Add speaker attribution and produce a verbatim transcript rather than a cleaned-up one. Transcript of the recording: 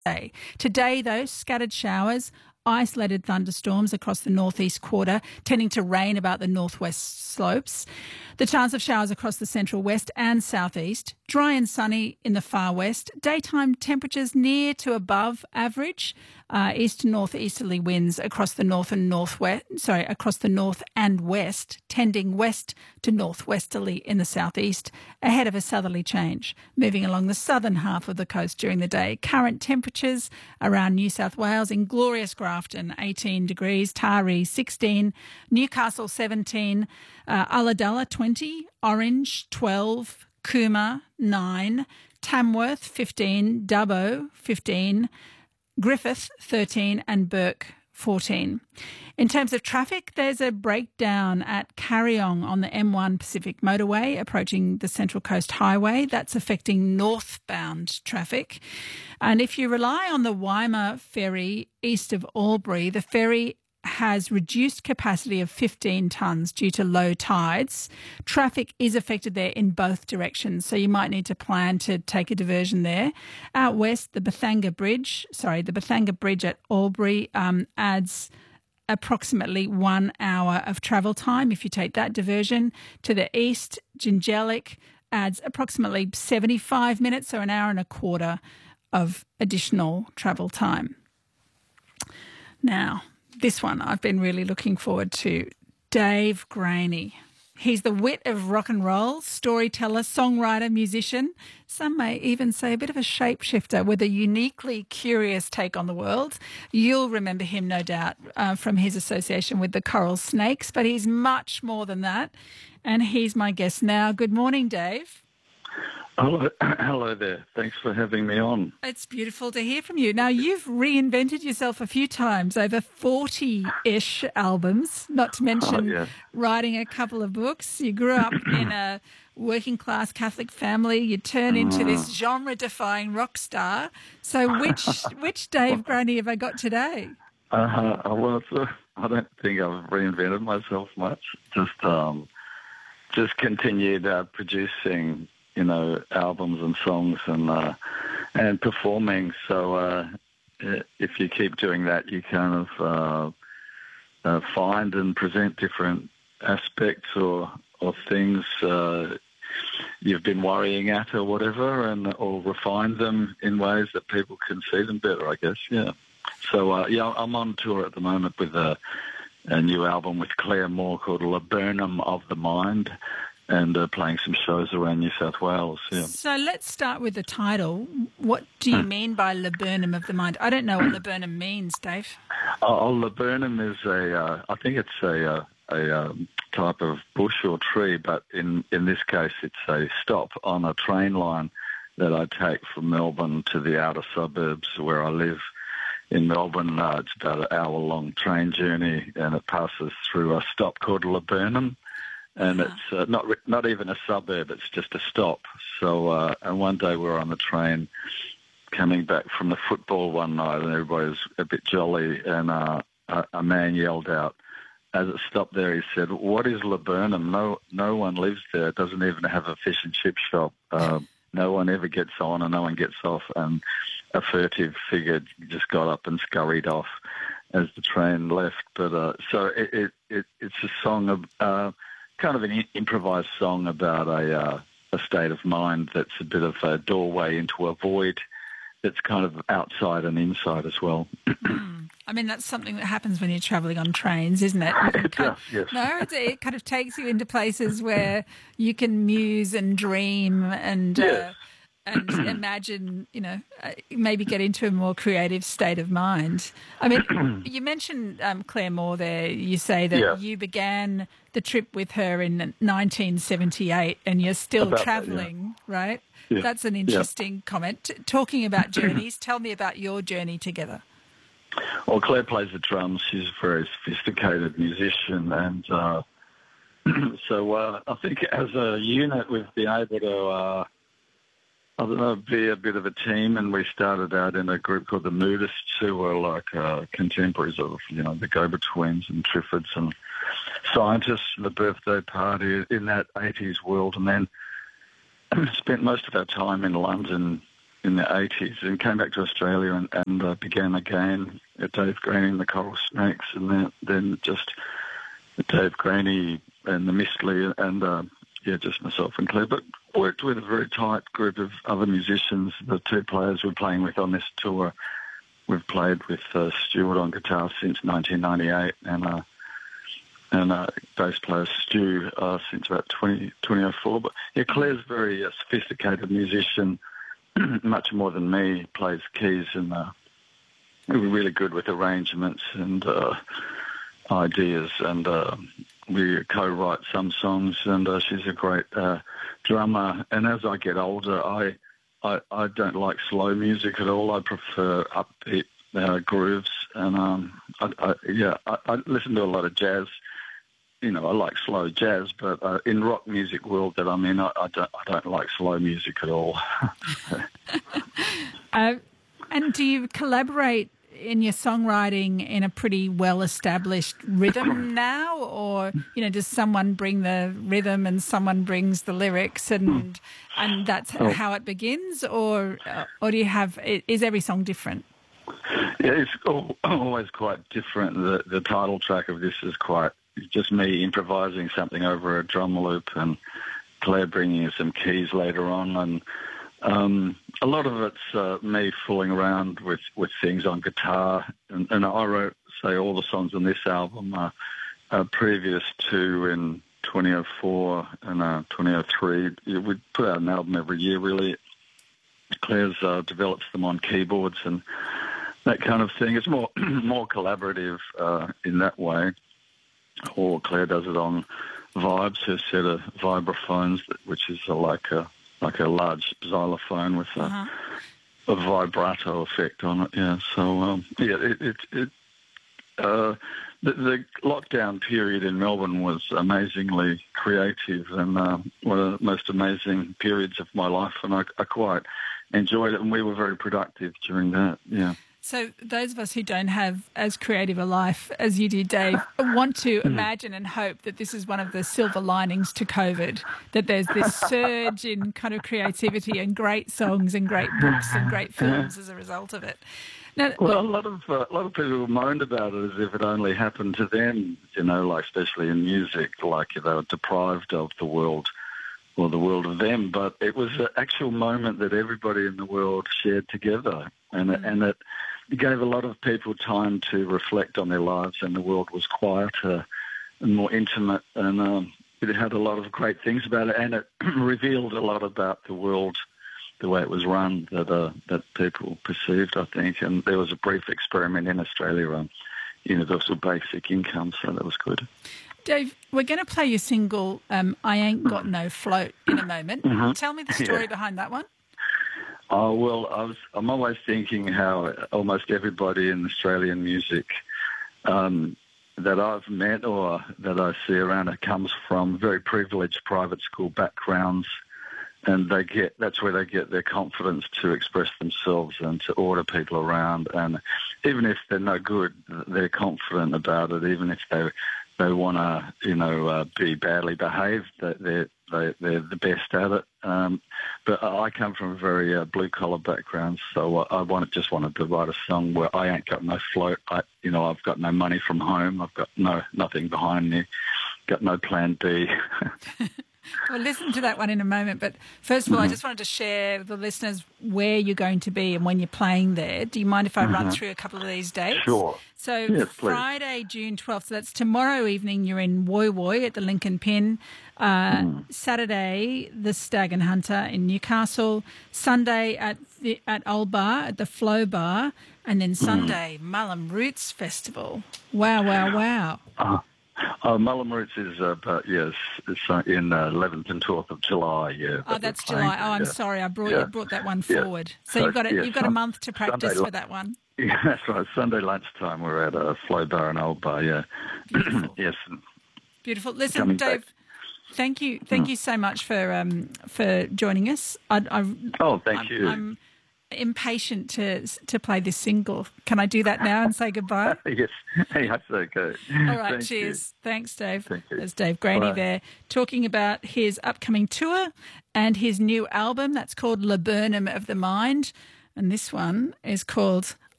Speaker 1: Day. Today, though, scattered showers, isolated thunderstorms across the northeast quarter, tending to rain about the northwest slopes. The chance of showers across the central west and southeast. Dry and sunny in the far west. Daytime temperatures near to above average. Uh, east to northeasterly winds across the north and northwest. Sorry, across the north and west, tending west to northwesterly in the southeast, ahead of a southerly change, moving along the southern half of the coast during the day. Current temperatures around New South Wales in glorious Grafton, eighteen degrees, Taree, sixteen, Newcastle, seventeen, uh, Ulladulla, twenty, Orange, twelve, Cooma, nine, Tamworth, fifteen, Dubbo, fifteen, Griffith, thirteen, and Burke, fourteen. In terms of traffic, there's a breakdown at Carryong on the M one Pacific Motorway approaching the Central Coast Highway. That's affecting northbound traffic. And if you rely on the Waima ferry east of Albury, the ferry has reduced capacity of fifteen tonnes due to low tides. Traffic is affected there in both directions, so you might need to plan to take a diversion there. Out west, the Bathanga Bridge, sorry, the Bathanga Bridge at Albury um, adds approximately one hour of travel time if you take that diversion. To the east, Jingellic adds approximately seventy-five minutes, or an hour and a quarter of additional travel time. Now, this one I've been really looking forward to. Dave Graney. He's the wit of rock and roll, storyteller, songwriter, musician. Some may even say a bit of a shapeshifter with a uniquely curious take on the world. You'll remember him, no doubt, uh, from his association with the Coral Snakes, but he's much more than that. And he's my guest now. Good morning, Dave.
Speaker 2: Hello, hello there. Thanks for having me on.
Speaker 1: It's beautiful to hear from you. Now, you've reinvented yourself a few times, over forty-ish albums, not to mention
Speaker 2: oh, yeah.
Speaker 1: writing a couple of books. You grew up in a working-class Catholic family. You turn into this genre-defying rock star. So which which Dave Graney have I got today?
Speaker 2: Uh, well, uh, I don't think I've reinvented myself much. Just, um, just continued uh, producing, you know, albums and songs and uh, and performing. So uh, if you keep doing that, you kind of uh, uh, find and present different aspects or or things uh, you've been worrying at or whatever, and or refine them in ways that people can see them better, I guess. Yeah. So uh, yeah, I'm on tour at the moment with a, a new album with Claire Moore called Laburnum of the Mind, and uh, playing some shows around New South Wales. Yeah.
Speaker 1: So let's start with the title. What do you mean by Laburnum of the Mind? I don't know what laburnum means, Dave.
Speaker 2: Oh, oh laburnum is a, uh, I think it's a, uh, a um, type of bush or tree, but in, in this case it's a stop on a train line that I take from Melbourne to the outer suburbs where I live. In Melbourne, uh, it's about an hour-long train journey, and it passes through a stop called Laburnum. And uh-huh. it's uh, not not even a suburb; it's just a stop. So, uh, and one day we were on the train coming back from the football one night, and everybody was a bit jolly. And uh, a, a man yelled out as it stopped there. He said, "What is Laburnum? No, no one lives there. It doesn't even have a fish and chip shop. Uh, no one ever gets on, and no one gets off." And a furtive figure just got up and scurried off as the train left. But uh, so it, it, it it's a song of. Uh, kind of an improvised song about a uh, a state of mind that's a bit of a doorway into a void that's kind of outside and inside as well.
Speaker 1: mm. I mean, that's something that happens when you're travelling on trains, isn't it?
Speaker 2: It does, yes.
Speaker 1: No, it, it kind of takes you into places where you can muse and dream and...
Speaker 2: Yes.
Speaker 1: Uh, and imagine, you know, maybe get into a more creative state of mind. I mean, you mentioned um, Claire Moore there. You say that yeah. you began the trip with her in nineteen seventy-eight and you're still about travelling, that, yeah. right?
Speaker 2: Yeah.
Speaker 1: That's an interesting yeah. comment. Talking about journeys, tell me about your journey together.
Speaker 2: Well, Claire plays the drums. She's a very sophisticated musician, and uh, so uh, I think as a unit we've been able to... Uh, I don't know, be a bit of a team, and we started out in a group called the Moodists, who were like uh, contemporaries of, you know, the Go-Betweens and Triffids and Scientists, and the Birthday Party in that eighties world, and then spent most of our time in London in the eighties and came back to Australia and, and uh, began again at Dave Graney and the Coral Snakes, and then, then just Dave Graney and the Mistley and, uh, yeah, just myself and Claire. But worked with a very tight group of other musicians. The two players we're playing with on this tour, we've played with uh, Stuart on guitar since nineteen ninety-eight and uh, and uh, bass player Stu uh, since about twenty oh four. But yeah, Claire's a very uh, sophisticated musician, much more than me. Plays keys and uh, we're really good with arrangements and uh, ideas, and uh, we co-write some songs. And uh, she's a great uh, drummer. And as I get older, I, I I don't like slow music at all. I prefer upbeat uh, grooves. And um, I, I, yeah, I, I listen to a lot of jazz. You know, I like slow jazz, but uh, in rock music world that I'm in, I, I don't I don't like slow music at all.
Speaker 1: uh, and do you collaborate in your songwriting in a pretty well-established rhythm now, or you know, does someone bring the rhythm and someone brings the lyrics, and and that's
Speaker 2: oh.
Speaker 1: how it begins, or or do you have? Is every song different?
Speaker 2: Yeah, it's always quite different. The the title track of this is quite just me improvising something over a drum loop, and Claire bringing in some keys later on, and um, a lot of it's uh, me fooling around with, with things on guitar. And, and I wrote, say, all the songs on this album are, are previous to in twenty oh four and uh, twenty oh three. We put out an album every year, really. Claire's uh, develops them on keyboards and that kind of thing. It's more more collaborative uh, in that way. Or Claire does it on Vibes, her set of vibraphones, which is a, like a like a large xylophone with a, uh-huh. a vibrato effect on it. Yeah, so um, yeah, it it, it uh, the, the lockdown period in Melbourne was amazingly creative and uh, one of the most amazing periods of my life, and I, I quite enjoyed it, and we were very productive during that. Yeah.
Speaker 1: So those of us who don't have as creative a life as you do, Dave, want to imagine and hope that this is one of the silver linings to COVID, that there's this surge in kind of creativity and great songs and great books and great films as a result of it. Now,
Speaker 2: well, a lot of uh, a lot of people moaned about it as if it only happened to them, you know, like especially in music, like they were deprived of the world or the world of them. But it was an actual moment that everybody in the world shared together, and mm. and it gave a lot of people time to reflect on their lives, and the world was quieter and more intimate, and um, it had a lot of great things about it, and it revealed a lot about the world, the way it was run, that uh, that people perceived, I think. And there was a brief experiment in Australia on universal basic income, so that was good.
Speaker 1: Dave, we're going to play your single, um, I Ain't Got No Float, in a moment. Mm-hmm. Tell me the story yeah. behind that one.
Speaker 2: Oh, well, I was, I'm always thinking how almost everybody in Australian music um, that I've met or that I see around it comes from very privileged private school backgrounds, and they get that's where they get their confidence to express themselves and to order people around. And even if they're no good, they're confident about it. Even if they they want to, you know, uh, be badly behaved, they're they, they're the best at it. Um, but I come from a very uh, blue collar background, so I wanted, just wanted to write a song where I ain't got no float. I, you know, I've got no money from home. I've got no nothing behind me. Got no plan B.
Speaker 1: We'll listen to that one in a moment. But first of all, mm-hmm. I just wanted to share with the listeners where you're going to be and when you're playing there. Do you mind if I mm-hmm. run through a couple of these dates?
Speaker 2: Sure.
Speaker 1: So
Speaker 2: yes,
Speaker 1: Friday, June twelfth, so that's tomorrow evening, you're in Woy Woy at the Lincoln Pin. Uh, mm. Saturday, the Stag and Hunter in Newcastle. Sunday at the, at Old Bar, at the Flow Bar. And then Sunday, mm. Mullum Roots Festival. Wow, wow, wow.
Speaker 2: Uh, uh, Mullum Roots is, uh, but yes, it's uh, in uh, eleventh and twelfth of July, yeah.
Speaker 1: Oh, that's July. Oh, I'm yeah. sorry, I brought yeah. you brought that one forward. Yeah. So, so you've got a, yeah, you've got a month to practice Sunday, for that one.
Speaker 2: Yeah, that's right. Sunday lunchtime, we're at a Flow Bar and Old Bar, yeah.
Speaker 1: Beautiful.
Speaker 2: Yes.
Speaker 1: Beautiful. Listen, Dave, back. thank you thank mm. you so much for um, for joining us. I, I,
Speaker 2: oh, thank
Speaker 1: I'm,
Speaker 2: you.
Speaker 1: I'm impatient to to play this single. Can I do that now and say goodbye?
Speaker 2: Yes. Hey, that's okay.
Speaker 1: All right,
Speaker 2: Thank
Speaker 1: cheers.
Speaker 2: You.
Speaker 1: Thanks, Dave.
Speaker 2: Thank you.
Speaker 1: There's Dave Graney
Speaker 2: Bye.
Speaker 1: there talking about his upcoming tour and his new album that's called Laburnum of the Mind. And this one is called